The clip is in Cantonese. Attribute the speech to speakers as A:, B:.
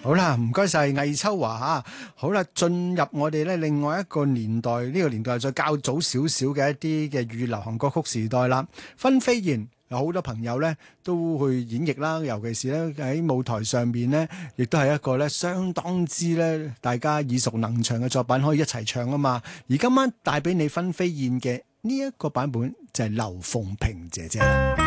A: 好啦，唔該晒魏秋華吓。好啦，進入我哋咧另外一個年代，呢個年代係再較早少少嘅一啲嘅粵語流行歌曲時代啦。分飛燕有好多朋友咧都去演繹啦，尤其是咧喺舞台上邊咧，亦都係一個咧相當之咧大家耳熟能詳嘅作品，可以一齊唱啊嘛。而今晚帶俾你分飛燕嘅呢一個版本就係劉鳳萍姐姐啦。